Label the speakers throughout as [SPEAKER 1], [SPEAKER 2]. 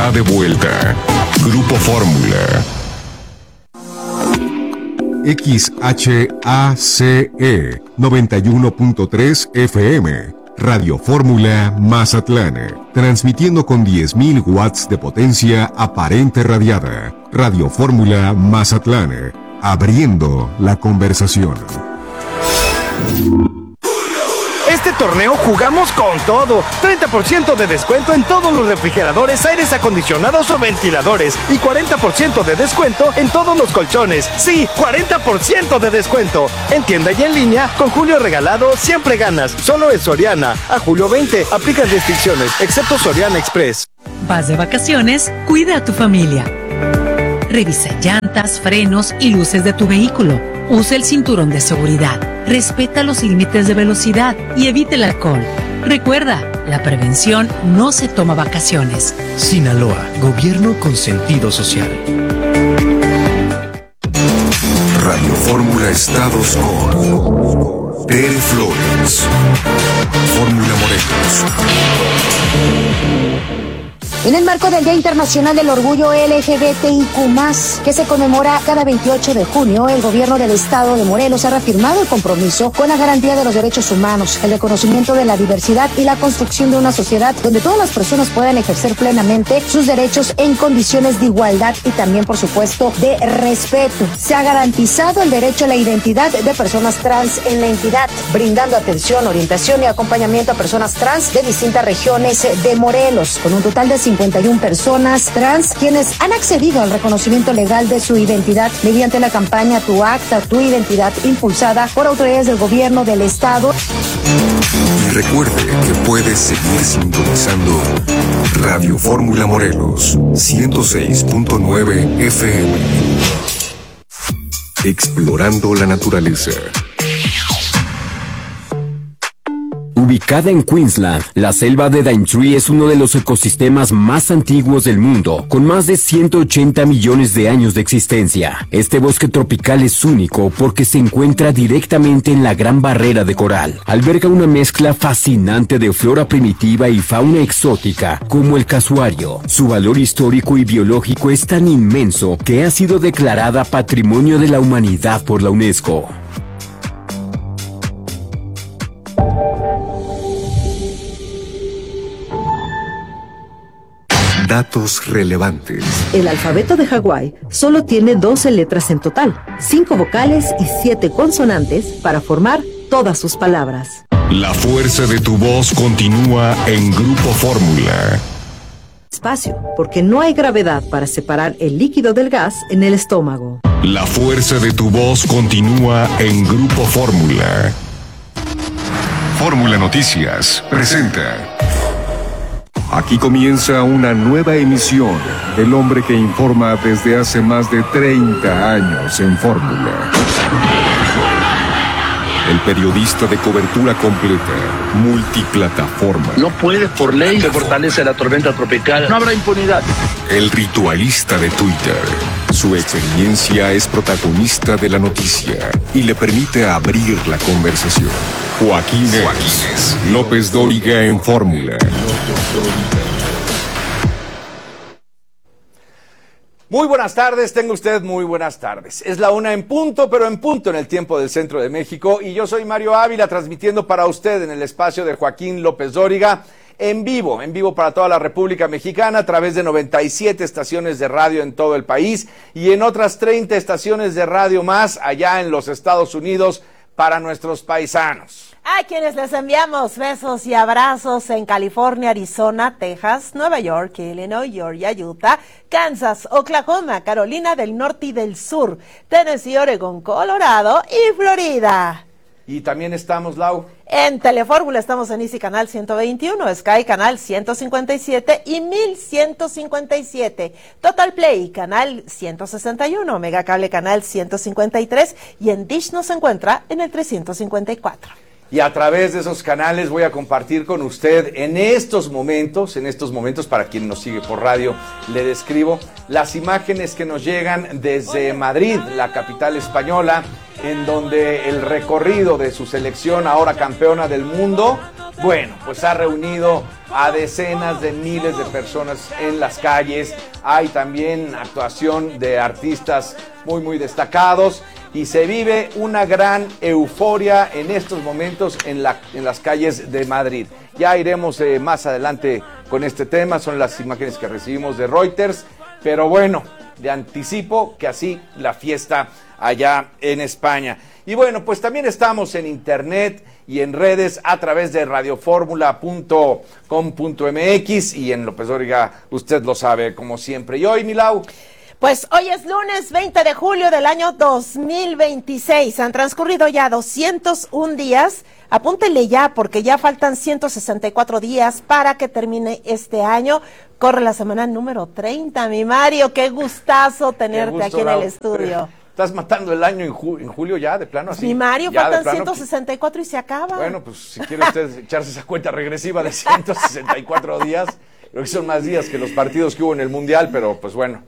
[SPEAKER 1] está de vuelta. Grupo Fórmula. XHACE 91.3 FM. Radio Fórmula Mazatlán. Transmitiendo con 10.000 watts de potencia aparente radiada. Radio Fórmula Mazatlán. Abriendo la conversación.
[SPEAKER 2] Este torneo jugamos con todo. 30% de descuento en todos los refrigeradores, aires acondicionados o ventiladores. Y 40% de descuento en todos los colchones. Sí, 40% de descuento. En tienda y en línea, con Julio Regalado siempre ganas. Solo en Soriana. A julio 20, aplican restricciones, excepto Soriana Express.
[SPEAKER 3] Vas de vacaciones, cuida a tu familia. Revisa llantas, frenos y luces de tu vehículo. Usa el cinturón de seguridad. Respeta los límites de velocidad y evite el alcohol. Recuerda, la prevención no se toma vacaciones.
[SPEAKER 4] Sinaloa, gobierno con sentido social.
[SPEAKER 1] Radio Fórmula Estados con Tere Flores. Fórmula Morelos.
[SPEAKER 5] En el marco del Día Internacional del Orgullo LGBTIQ+, que se conmemora cada 28 de junio, el gobierno del estado de Morelos ha reafirmado el compromiso con la garantía de los derechos humanos, el reconocimiento de la diversidad y la construcción de una sociedad donde todas las personas puedan ejercer plenamente sus derechos en condiciones de igualdad y también, por supuesto, de respeto. Se ha garantizado el derecho a la identidad de personas trans en la entidad, brindando atención, orientación y acompañamiento a personas trans de distintas regiones de Morelos, con un total de 51 personas trans quienes han accedido al reconocimiento legal de su identidad mediante la campaña Tu Acta, Tu Identidad, impulsada por autoridades del gobierno del estado.
[SPEAKER 1] Y recuerde que puede seguir sintonizando Radio Fórmula Morelos 106.9 FM. Explorando la naturaleza.
[SPEAKER 6] Ubicada en Queensland, la selva de Daintree es uno de los ecosistemas más antiguos del mundo, con más de 180 millones de años de existencia. Este bosque tropical es único porque se encuentra directamente en la Gran Barrera de Coral. Alberga una mezcla fascinante de flora primitiva y fauna exótica, como el casuario. Su valor histórico y biológico es tan inmenso que ha sido declarada Patrimonio de la Humanidad por la UNESCO.
[SPEAKER 1] Datos relevantes.
[SPEAKER 7] El alfabeto de Hawái solo tiene 12 letras en total, 5 vocales y 7 consonantes para formar todas sus palabras.
[SPEAKER 1] La fuerza de tu voz continúa en Grupo Fórmula.
[SPEAKER 7] Espacio, porque no hay gravedad para separar el líquido del gas en el estómago.
[SPEAKER 1] La fuerza de tu voz continúa en Grupo Fórmula. Fórmula Noticias presenta. Aquí comienza una nueva emisión del hombre que informa desde hace más de 30 años en Fórmula. El periodista de cobertura completa, multiplataforma.
[SPEAKER 8] No puede, por ley, se fortalece la tormenta tropical. No habrá impunidad.
[SPEAKER 1] El ritualista de Twitter. Su experiencia es protagonista de la noticia y le permite abrir la conversación. Joaquín López Dóriga en Fórmula.
[SPEAKER 9] Muy buenas tardes, tenga usted muy buenas tardes. Es la 1 en punto, pero en punto en el tiempo del centro de México. Y yo soy Mario Ávila, transmitiendo para usted en el espacio de Joaquín López Dóriga, en vivo para toda la República Mexicana, a través de 97 estaciones de radio en todo el país y en otras 30 estaciones de radio más allá en los Estados Unidos para nuestros paisanos.
[SPEAKER 10] A quienes les enviamos besos y abrazos en California, Arizona, Texas, Nueva York, Illinois, Georgia, Utah, Kansas, Oklahoma, Carolina del Norte y del Sur, Tennessee, Oregón, Colorado y Florida.
[SPEAKER 9] Y también estamos, Lau,
[SPEAKER 10] en Telefórmula, estamos en Easy Canal 121, Sky Canal 157 y 1157, Total Play Canal 161, Mega Cable Canal 153 y en Dish nos encuentra en el 354.
[SPEAKER 9] Y a través de esos canales voy a compartir con usted en estos momentos, para quien nos sigue por radio, le describo las imágenes que nos llegan desde Madrid, la capital española, en donde el recorrido de su selección, ahora campeona del mundo, Bueno, pues ha reunido a decenas de miles de personas en las calles. Hay también actuación de artistas muy destacados y se vive una gran euforia en estos momentos en las calles de Madrid. Ya iremos más adelante con este tema, son las imágenes que recibimos de Reuters, pero bueno, de anticipo que así la fiesta allá en España. Y bueno, pues también estamos en internet y en redes a través de radioformula.com.mx y en López Dóriga, usted lo sabe como siempre. Y hoy, Milau.
[SPEAKER 10] Pues hoy es lunes 20 de julio del año 2026. Han transcurrido ya 201 días. Apúntenle ya porque ya faltan 164 días para que termine este año. Corre la semana número 30, mi Mario. Qué gustazo tenerte aquí en el estudio.
[SPEAKER 9] ¿Estás matando el año en julio ya, de plano así?
[SPEAKER 10] Mi Mario,
[SPEAKER 9] ya,
[SPEAKER 10] faltan 164 y se acaba.
[SPEAKER 9] Bueno, pues si quiere usted echarse esa cuenta regresiva de 164 días, creo que son más días que los partidos que hubo en el Mundial, pero pues bueno.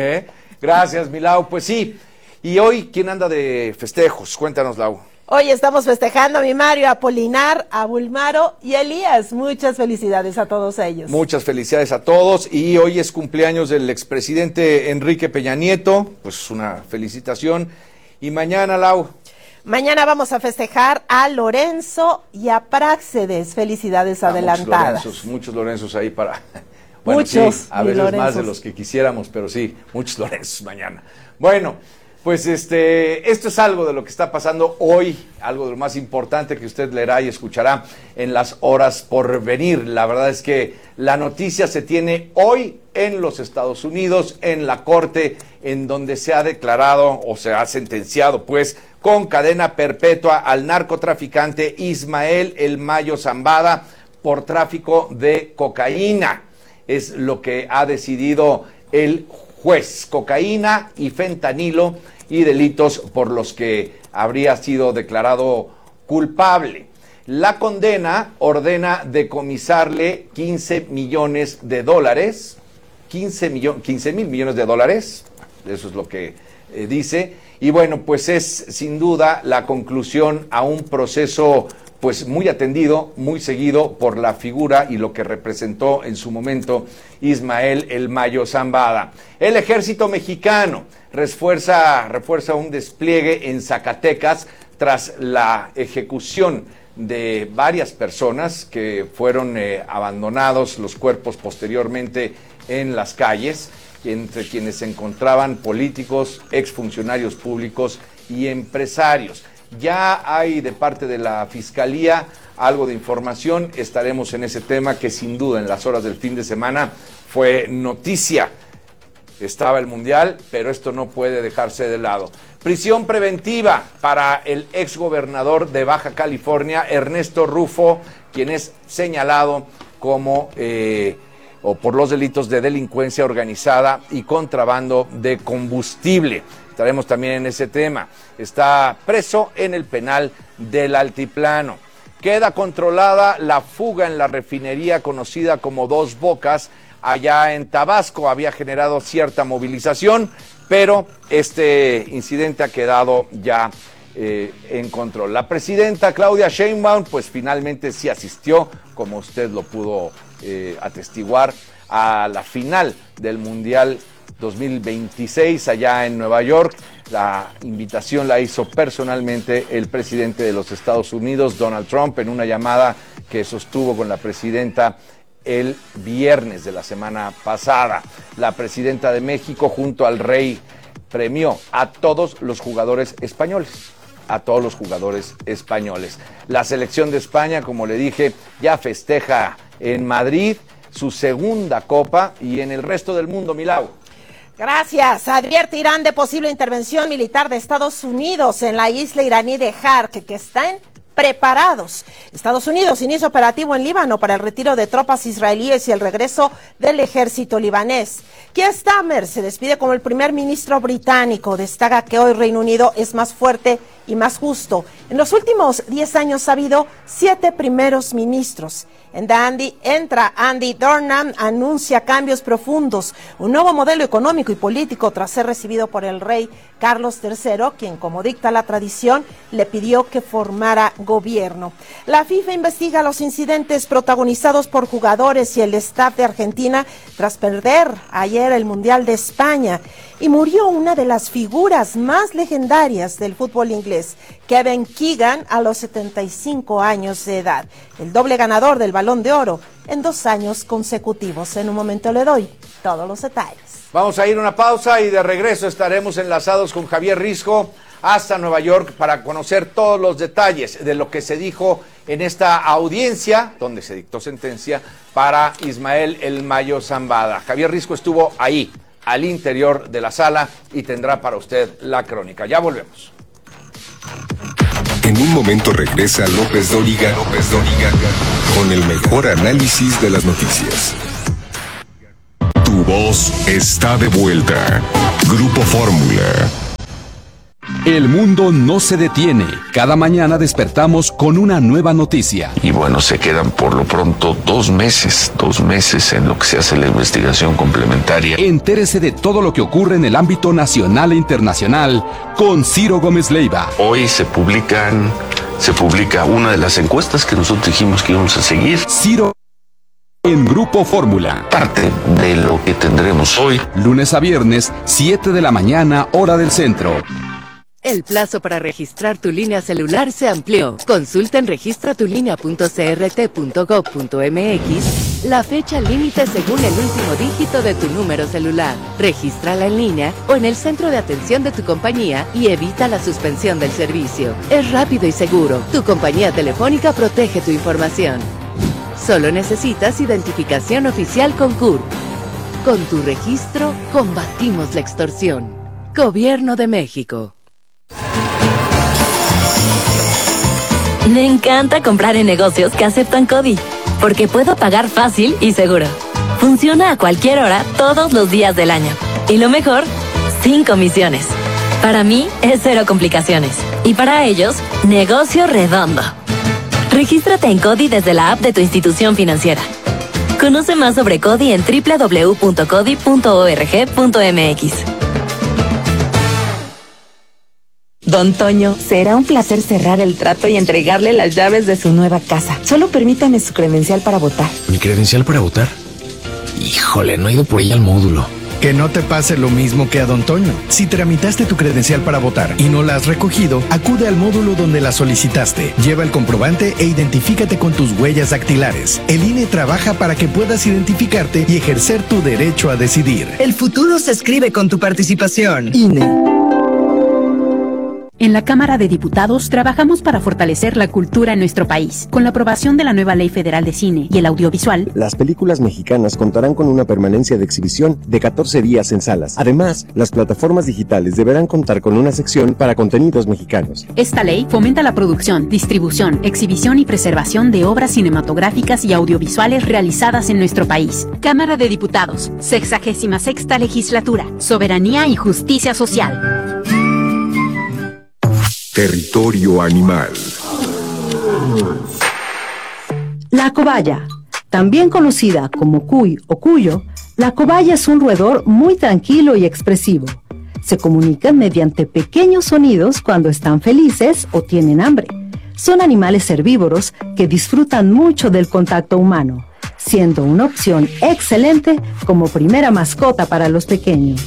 [SPEAKER 9] Gracias, Milau. Pues sí, y hoy, ¿quién anda de festejos? Cuéntanos, Lau.
[SPEAKER 10] Hoy estamos festejando a mi Mario, a Polinar, a Bulmaro y a Elías. Muchas felicidades a todos ellos.
[SPEAKER 9] Muchas felicidades a todos. Y hoy es cumpleaños del expresidente Enrique Peña Nieto. Pues una felicitación. Y mañana, Lau.
[SPEAKER 10] Mañana vamos a festejar a Lorenzo y a Práxedes. Felicidades adelantadas.
[SPEAKER 9] Muchos Lorenzos ahí para... Bueno,
[SPEAKER 10] muchos.
[SPEAKER 9] Sí, a veces más de los que quisiéramos, pero sí, muchos Lorenzos mañana. Bueno, pues esto es algo de lo que está pasando hoy, algo de lo más importante que usted leerá y escuchará en las horas por venir. La verdad es que la noticia se tiene hoy en los Estados Unidos, en la corte, en donde se ha declarado o se ha sentenciado, pues, con cadena perpetua al narcotraficante Ismael El Mayo Zambada por tráfico de cocaína. Es lo que ha decidido el juez, cocaína y fentanilo y delitos por los que habría sido declarado culpable. La condena ordena decomisarle 15 millones de dólares, 15 mil millones de dólares, eso es lo que dice, y bueno, pues es sin duda la conclusión a un proceso pues muy atendido, muy seguido por la figura y lo que representó en su momento Ismael El Mayo Zambada. El ejército mexicano refuerza un despliegue en Zacatecas tras la ejecución de varias personas que fueron abandonados los cuerpos posteriormente en las calles, entre quienes se encontraban políticos, exfuncionarios públicos y empresarios. Ya hay de parte de la Fiscalía algo de información, estaremos en ese tema que sin duda en las horas del fin de semana fue noticia. Estaba el Mundial, pero esto no puede dejarse de lado. Prisión preventiva para el exgobernador de Baja California, Ernesto Rufo, quien es señalado como o por los delitos de delincuencia organizada y contrabando de combustible. Estaremos también en ese tema. Está preso en el penal del Altiplano. Queda controlada la fuga en la refinería conocida como Dos Bocas, allá en Tabasco. Había generado cierta movilización, pero este incidente ha quedado ya en control. La presidenta Claudia Sheinbaum, pues finalmente sí asistió, como usted lo pudo atestiguar, a la final del Mundial 2026 allá en Nueva York. La invitación la hizo personalmente el presidente de los Estados Unidos, Donald Trump, en una llamada que sostuvo con la presidenta el viernes de la semana pasada. La presidenta de México junto al rey premió a todos los jugadores españoles. La selección de España, como le dije, ya festeja en Madrid su segunda copa y en el resto del mundo, Milau.
[SPEAKER 10] Gracias. Advierte Irán de posible intervención militar de Estados Unidos en la isla iraní de Hark, que están preparados. Estados Unidos inicia operativo en Líbano para el retiro de tropas israelíes y el regreso del ejército libanés. Keir Starmer se despide como el primer ministro británico. Destaca que hoy Reino Unido es más fuerte y más justo. En los últimos 10 años ha habido 7 primeros ministros. Entra Andy Burnham, anuncia cambios profundos, un nuevo modelo económico y político tras ser recibido por el rey Carlos III, quien, como dicta la tradición, le pidió que formara gobierno. La FIFA investiga los incidentes protagonizados por jugadores y el staff de Argentina tras perder ayer el Mundial de España. Y murió una de las figuras más legendarias del fútbol inglés, Kevin Keegan, a los 75 años de edad. El doble ganador del Balón de Oro en 2 años consecutivos. En un momento le doy todos los detalles.
[SPEAKER 9] Vamos a ir a una pausa y de regreso estaremos enlazados con Javier Risco hasta Nueva York para conocer todos los detalles de lo que se dijo en esta audiencia, donde se dictó sentencia para Ismael El Mayo Zambada. Javier Risco estuvo ahí, al interior de la sala, y tendrá para usted la crónica. Ya volvemos.
[SPEAKER 1] En un momento regresa López Dóriga con el mejor análisis de las noticias. Tu voz está de vuelta. Grupo Fórmula.
[SPEAKER 11] El mundo no se detiene. Cada mañana despertamos con una nueva noticia.
[SPEAKER 12] Y bueno, se quedan por lo pronto 2 meses en lo que se hace la investigación complementaria.
[SPEAKER 11] Entérese de todo lo que ocurre en el ámbito nacional e internacional con Ciro Gómez Leiva.
[SPEAKER 12] Hoy se publica una de las encuestas que nosotros dijimos que íbamos a seguir.
[SPEAKER 11] Ciro en Grupo Fórmula.
[SPEAKER 12] Parte de lo que tendremos hoy.
[SPEAKER 11] Lunes a viernes, 7 de la mañana, hora del centro.
[SPEAKER 13] El plazo para registrar tu línea celular se amplió. Consulta en registratulinea.crt.gov.mx la fecha límite según el último dígito de tu número celular. Regístrala en línea o en el centro de atención de tu compañía y evita la suspensión del servicio. Es rápido y seguro. Tu compañía telefónica protege tu información. Solo necesitas identificación oficial con CURP. Con tu registro, combatimos la extorsión. Gobierno de México.
[SPEAKER 14] Me encanta comprar en negocios que aceptan CODI, porque puedo pagar fácil y seguro. Funciona a cualquier hora, todos los días del año. Y lo mejor, sin comisiones. Para mí, es 0 complicaciones. Y para ellos, negocio redondo. Regístrate en CODI desde la app de tu institución financiera. Conoce más sobre CODI en www.codi.org.mx.
[SPEAKER 15] Don Toño, será un placer cerrar el trato y entregarle las llaves de su nueva casa. Solo permítame su credencial para votar.
[SPEAKER 16] ¿Mi credencial para votar? Híjole, no he ido por ella al módulo.
[SPEAKER 2] Que no te pase lo mismo que a Don Toño. Si tramitaste tu credencial para votar y no la has recogido, acude al módulo donde la solicitaste. Lleva el comprobante e identifícate con tus huellas dactilares. El INE trabaja para que puedas identificarte y ejercer tu derecho a decidir.
[SPEAKER 17] El futuro se escribe con tu participación.
[SPEAKER 2] INE.
[SPEAKER 18] En la Cámara de Diputados trabajamos para fortalecer la cultura en nuestro país. Con la aprobación de la nueva Ley Federal de Cine y el Audiovisual,
[SPEAKER 19] las películas mexicanas contarán con una permanencia de exhibición de 14 días en salas. Además, las plataformas digitales deberán contar con una sección para contenidos mexicanos.
[SPEAKER 18] Esta ley fomenta la producción, distribución, exhibición y preservación de obras cinematográficas y audiovisuales realizadas en nuestro país. Cámara de Diputados, 66ª Legislatura, Soberanía y Justicia Social.
[SPEAKER 1] Territorio animal.
[SPEAKER 7] La cobaya, también conocida como cuy o cuyo, la cobaya es un roedor muy tranquilo y expresivo. Se comunican mediante pequeños sonidos cuando están felices o tienen hambre. Son animales herbívoros que disfrutan mucho del contacto humano, siendo una opción excelente como primera mascota para los pequeños.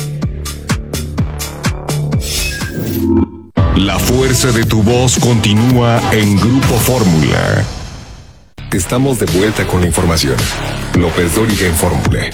[SPEAKER 1] La fuerza de tu voz continúa en Grupo Fórmula. Estamos de vuelta con la información. López Dóriga en Fórmula.